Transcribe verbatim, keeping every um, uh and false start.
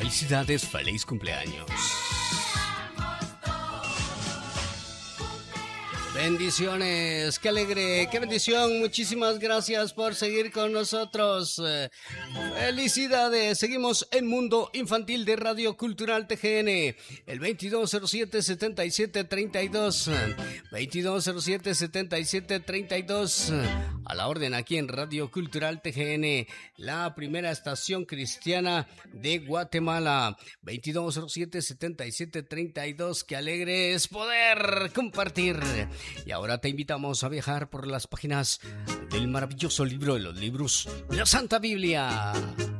Felicidades, feliz cumpleaños. Bendiciones, qué alegre, qué bendición. Muchísimas gracias por seguir con nosotros. Felicidades, seguimos en Mundo Infantil de Radio Cultural T G N. El veintidós cero siete, setenta y siete treinta y dos. veintidós cero siete, setenta y siete treinta y dos. A la orden aquí en Radio Cultural T G N, la primera estación cristiana de Guatemala. veintidós cero siete, setenta y siete treinta y dos. Qué alegre es poder compartir. Y ahora te invitamos a viajar por las páginas del maravilloso libro de los libros, la Santa Biblia.